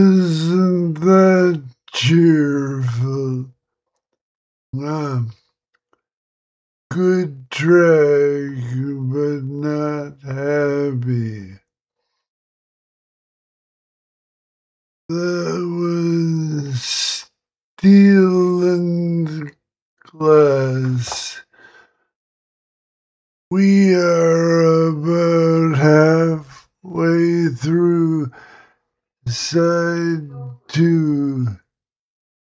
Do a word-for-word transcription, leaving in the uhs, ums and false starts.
Isn't that cheerful? Ah, good track, but not happy. That was Steel and Glass. We are about halfway through side two